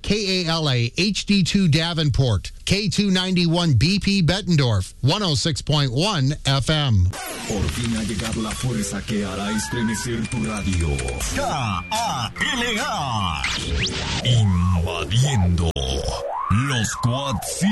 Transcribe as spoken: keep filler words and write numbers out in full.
K A L A H D two Davenport, K two ninety-one B P Bettendorf, one oh six point one F M. Por fin ha llegado la fuerza que hará estremecer tu radio. K A L A. Invadiendo los Quad